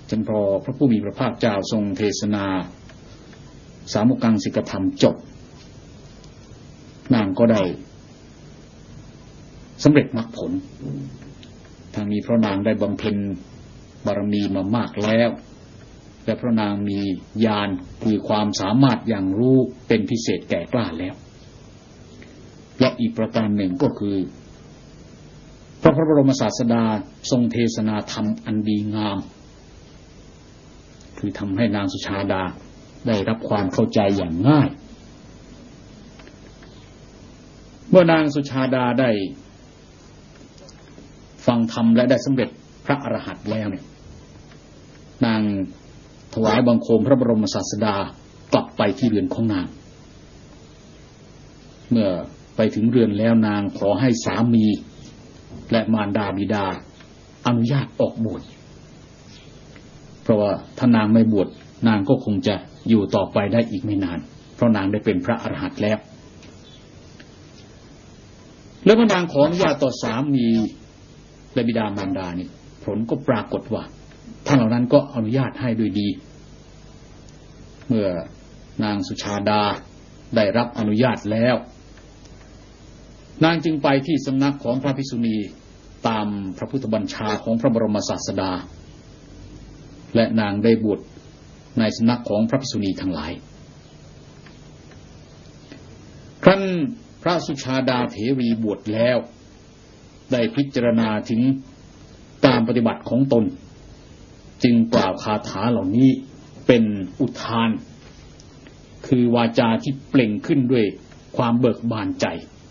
จนพอพระผู้มีพระภาคเจ้าทรงเทศนาสามุกังสิกธรรมจบนางก็ได้สำเร็จมรรคผลทางนี้เพราะนางได้บำเพ็ญบารมีมามากแล้วและเพราะนางมีญาณคือความสามารถอย่างรู้เป็นพิเศษแก่กล้าแล้วและอีกประการหนึ่งก็คือพระบรมศาสดาทรงเทศนาธรรมอันดีงามคือทำให้นางสุชาดาได้รับความเข้าใจอย่างง่ายเมื่อนางสุชาดาได้ฟังธรรมและได้สำเร็จพระอรหันต์แล้วเนี่ยนางถวายบังคมพระบรมศาสดากลับไปที่เรือนของนางเมื่อไปถึงเรือนแล้วนางขอให้สามีและมารดาบิดาอนุญาตออกบวชเพราะว่าถ้านางไม่บวชนางก็คงจะอยู่ต่อไปได้อีกไม่นานเพราะนางได้เป็นพระอรหันต์แล้วแล้วเมื่อนางขออนุญาตต่อสามีและบิดามารดานี่ผลก็ปรากฏว่าท่านเหล่านั้นก็อนุญาตให้ด้วยดีเมื่อนางสุชาดาได้รับอนุญาตแล้วนางจึงไปที่สำนักของพระภิกษุณีตามพระพุทธบัญชาของพระบรมศาสดาและนางได้บวชในสำนักของพระภิกษุณีทั้งหลายครั้นพระสุชาดาเถรีบวชแล้วได้พิจารณาถึงการปฏิบัติของตนจึงกล่าวคาถาเหล่านี้เป็นอุทานคือวาจาที่เปล่งขึ้นด้วยความเบิกบานใจ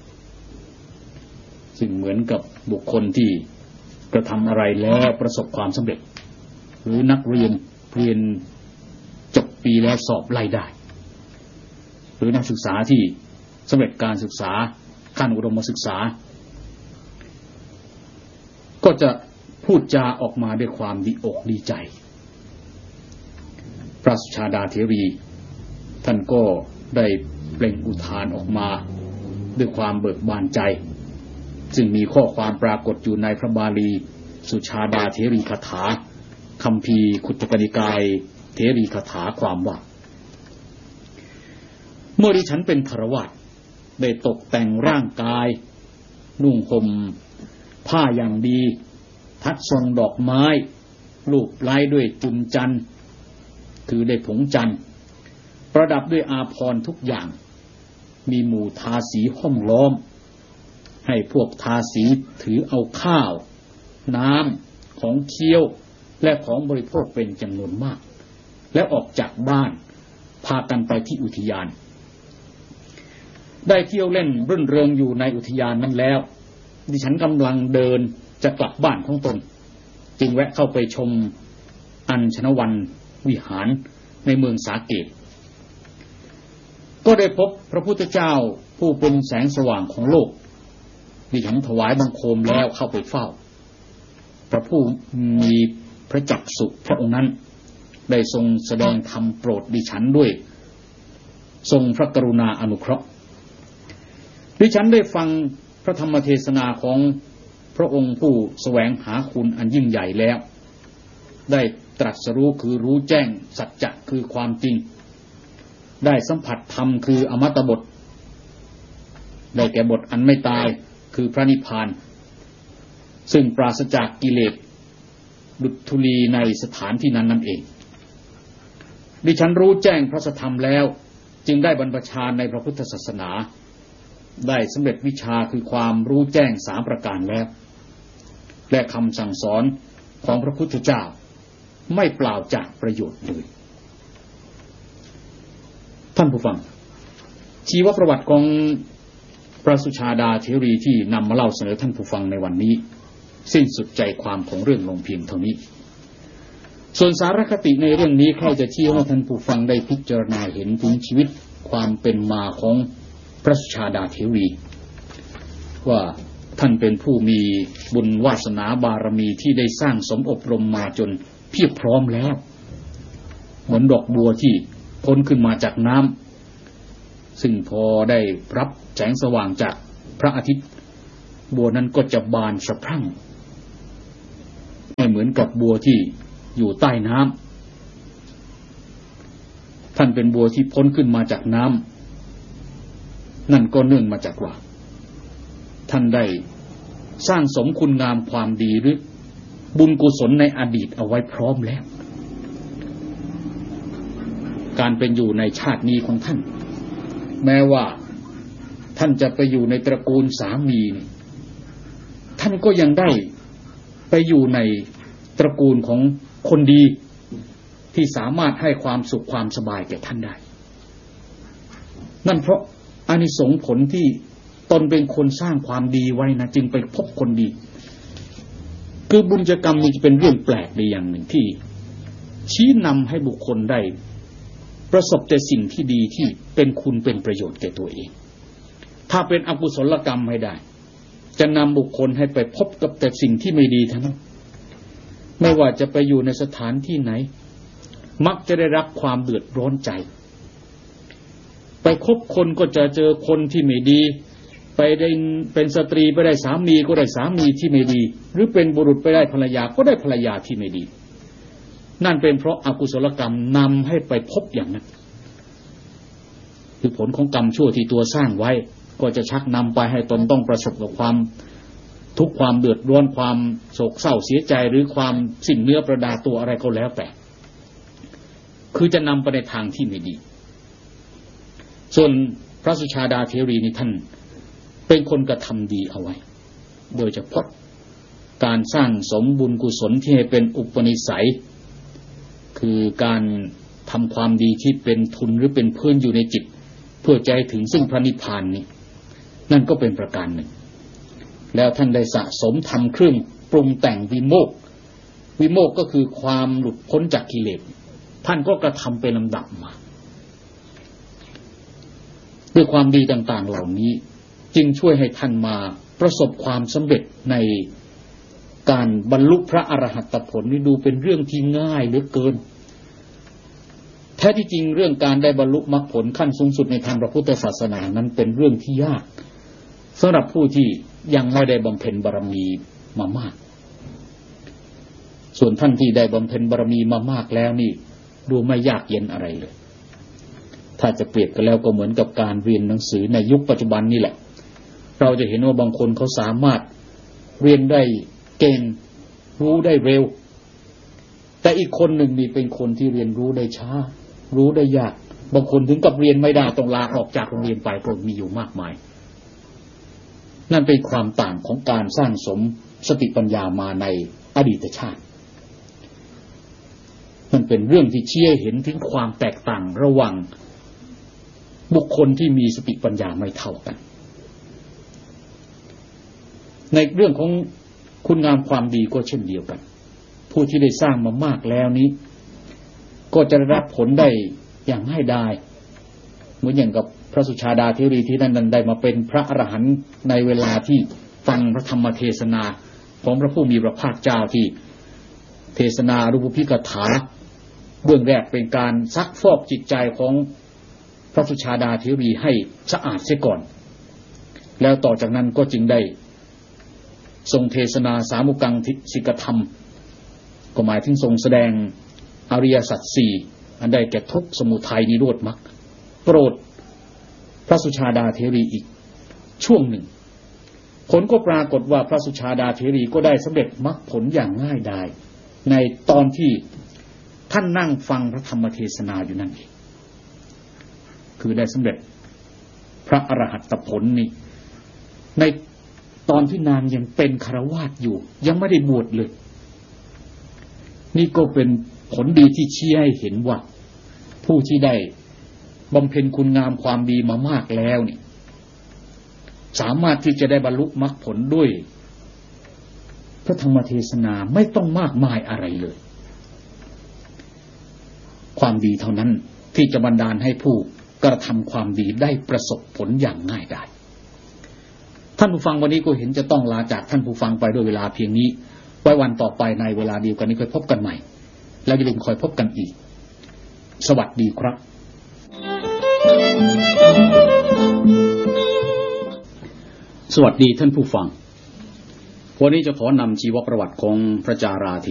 ซึ่งเหมือนกับบุคคลที่กระทำอะไรแล้วประสบความสำเร็จหรือนักเรียนจบปีแล้วสอบไล่ได้หรือนักศึกษาที่สำเร็จการศึกษาขั้นอุดมศึกษาก็จะพูดจาออกมาด้วยความดีอกดีใจพระสุชาดาเถรีท่านก็ได้เปล่งอุทานออกมาด้วยความเบิกบานใจซึ่งมีข้อความปรากฏอยู่ในพระบาลีสุชาดาเถรีคาถาคัมภีร์ขุตตกนิกายเถรีคาถาความว่าเมื่อดิฉันเป็นฆราวาสได้ตกแต่งร่างกายนุ่งห่มผ้าอย่างดีทัดทรงดอกไม้ลูบไล้ด้วยจุลจันทร์คือได้ผงจันทร์ประดับด้วยอาภรณ์ทุกอย่างมีหมู่ทาสีห้อมล้อมให้พวกทาสีถือเอาข้าวน้ำของเคี้ยวและของบริโภคเป็นจำนวนมากและออกจากบ้านพากันไปที่อุทยานได้เที่ยวเล่นรื่นเริงอยู่ในอุทยานนั้นแล้วดิฉันกำลังเดินจะกลับบ้านของตนจึงแวะเข้าไปชมอัญชนวันวิหารในเมืองสาเกตก็ได้พบพระพุทธเจ้าผู้เป็นแสงสว่างของโลกดิฉันถวายบังคมแล้วเข้าไปเฝ้าพระผู้มีพระจักษุพระองค์นั้นได้ทรงแสดงธรรมโปรดดิฉันด้วยทรงพระกรุณาอนุเคราะห์ดิฉันได้ฟังพระธรรมเทศนาของพระองค์ผู้แสวงหาคุณอันยิ่งใหญ่แล้วได้ตรัสรู้คือรู้แจ้งสัจจะคือความจริงได้สัมผัสธรรมคืออมตะบทได้แก่บทอันไม่ตายคือพระนิพพานซึ่งปราศจากกิเลสดุจธุลีในสถานที่นั้นนั่นเองดิฉันรู้แจ้งพระสัทธรรมแล้วจึงได้บรรพชาในพระพุทธศาสนาได้สำเร็จวิชาคือความรู้แจ้ง3ประการแล้วและคำสั่งสอนของพระพุทธเจ้าไม่เปล่าจากประโยชน์เลยท่านผู้ฟังชีวประวัติของพระสุชาดาเถรีที่นำมาเล่าเสนอท่านผู้ฟังในวันนี้สิ้นสุดใจความของเรื่องลงเพียงเท่านี้ส่วนสารคติในเรื่องนี้ใครจะชี้ให้ท่านผู้ฟังได้พิจารณาเห็นถึงชีวิตความเป็นมาของพระสุชาดาเถรีว่าท่านเป็นผู้มีบุญวาสนาบารมีที่ได้สร้างสมอบรมมาจนเพียบพร้อมแล้วเหมือนดอกบัวที่พ้นขึ้นมาจากน้ำซึ่งพอได้รับแสงสว่างจากพระอาทิตย์บัวนั้นก็จะบานสะพรั่งไม่เหมือนกับบัวที่อยู่ใต้น้ำท่านเป็นบัวที่พ้นขึ้นมาจากน้ำนั่นก็เนื่องมาจากว่าท่านได้สร้างสมคุณงามความดีหรือบุญกุศลในอดีตเอาไว้พร้อมแล้วการเป็นอยู่ในชาตินี้ของท่านแม้ว่าท่านจะไปอยู่ในตระกูลสามีท่านก็ยังได้ไปอยู่ในตระกูลของคนดีที่สามารถให้ความสุขความสบายแก่ท่านได้นั่นเพราะอานิสงส์ผลที่ตนเป็นคนสร้างความดีไว้นะจึงไปพบคนดีคือบุญกรรมนี้จะเป็นเรื่องแปลกในอย่างหนึ่งที่ชี้นำให้บุคคลได้ประสบแต่สิ่งที่ดีที่เป็นคุณเป็นประโยชน์แก่ตัวเองถ้าเป็นอกุศลกรรมไม่ได้จะนำบุคคลให้ไปพบกับแต่สิ่งที่ไม่ดีทั้งนั้นไม่ว่าจะไปอยู่ในสถานที่ไหนมักจะได้รับความเดือดร้อนใจไปคบคนก็จะเจอคนที่ไม่ดีไปได้เป็นสตรีไปได้สามีก็ได้สามีที่ไม่ดีหรือเป็นบุรุษไปได้ภรรยาก็ได้ภรรยาที่ไม่ดีนั่นเป็นเพราะอกุศลกรรมนำให้ไปพบอย่างนั้นคือผลของกรรมชั่วที่ตัวสร้างไว้ก็จะชักนำไปให้ตนต้องประสบกับความทุกข์ความเดือดร้อนความโศกเศร้าเสียใจหรือความสิ้นเนื้อประดาตัวอะไรก็แล้วแต่คือจะนำไปในทางที่ไม่ดีส่วนพระสุชาดาเถรีนี่ท่านเป็นคนกระทำดีเอาไว้โดยเฉพาะการสร้างสมบุญกุศลที่ให้เป็นอุปนิสัยคือการทำความดีที่เป็นทุนหรือเป็นพื้นอยู่ในจิตเพื่อใจถึงซึ่งพระนิพพานนี้นั่นก็เป็นประการหนึ่งแล้วท่านได้สะสมทำเครื่องปรุงแต่งวิโมกข์วิโมกข์ก็คือความหลุดพ้นจากกิเลสท่านก็กระทำเป็นลำดับมาด้วยความดีต่างๆเหล่านี้จึงช่วยให้ท่านมาประสบความสำเร็จในการบรรลุพระอรหัตผลนี่ดูเป็นเรื่องที่ง่ายเหลือเกินแท้ที่จริงเรื่องการได้บรรลุมรรคผลขั้นสูงสุดในทางพระพุทธศาสนานั้นเป็นเรื่องที่ยากสำหรับผู้ที่ยังไม่ได้บำเพ็ญบารมีมามากส่วนท่านที่ได้บำเพ็ญบารมีมามากแล้วนี่ดูไม่ยากเย็นอะไรเลยถ้าจะเปรียบกันแล้วก็เหมือนกับการเรียนหนังสือในยุคปัจจุบันนี่แหละเราจะเห็นว่าบางคนเขาสามารถเรียนได้เก่งรู้ได้เร็วแต่อีกคนหนึ่งนี่เป็นคนที่เรียนรู้ได้ช้ารู้ได้ยากบางคนถึงกับเรียนไม่ได้ต้องลาออกจากโรงเรียนไปก็มีอยู่มากมายนั่นเป็นความต่างของการสร้างสมสติปัญญามาในอดีตชาติมันเป็นเรื่องที่ชี้ให้เห็นถึงความแตกต่างระหว่างบุคคลที่มีสติปัญญาไม่เท่ากันในเรื่องของคุณงามความดีก็เช่นเดียวกันผู้ที่ได้สร้างมามากแล้วนี้ก็จะได้รับผลได้อย่างง่ายดายเหมือนอย่างกับพระสุชาดาเถรีที่นั้นได้มาเป็นพระอรหันต์ในเวลาที่ฟังพระธรรมเทศนาของพระผู้มีพระภาคเจ้าที่เทศนาอรูปภิกถาเบื้องแรกเป็นการซักฟอกจิตใจของพระสุชาดาเถรีให้สะอาดเสียก่อนแล้วต่อจากนั้นก็จึงได้ทรงเทศนาสามุกังทิสิกธรรมก็หมายถึงทรงแสดงอริยสัจสี่อันได้แก่ทุกข์สมุทัยนิโรธมรรคโปรดพระสุชาดาเถรีอีกช่วงหนึ่งผลก็ปรากฏว่าพระสุชาดาเถรีก็ได้สำเร็จมรรคผลอย่างง่ายดายในตอนที่ท่านนั่งฟังพระธรรมเทศนาอยู่นั่นเองคือได้สำเร็จพระอรหัตผลนี่ในตอนที่นางยังเป็นฆราวาสอยู่ยังไม่ได้บวชเลยนี่ก็เป็นผลดีที่ชี้ให้เห็นว่าผู้ที่ได้บำเพ็ญคุณงามความดีมามากแล้วนี่สามารถที่จะได้บรรลุมรรคผลด้วยพระธรรมเทศนาไม่ต้องมากมายอะไรเลยความดีเท่านั้นที่จะบันดาลให้ผู้กระทำความดีได้ประสบผลอย่างง่ายดายท่านผู้ฟังวันนี้ก็เห็นจะต้องลาจากท่านผู้ฟังไปด้วยเวลาเพียงนี้ไว้วันต่อไปในเวลาเดียวกันนี้ค่อยพบกันใหม่แล้วอย่าลืมคอยพบกันอีกสวัสดีครับสวัสดีท่านผู้ฟังวันนี้จะขอนำชีวประวัติของพระจาราธิ